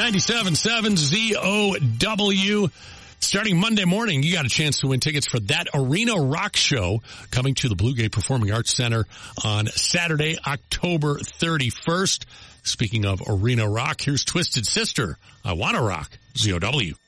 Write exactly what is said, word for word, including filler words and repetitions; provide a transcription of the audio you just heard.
ninety-seven point seven Z O W. Starting Monday morning, you got a chance to win tickets for That Arena Rock Show coming to the Blue Gate Performing Arts Center on Saturday, October thirty-first. Speaking of Arena Rock, here's Twisted Sister. I Wanna Rock. Z O W.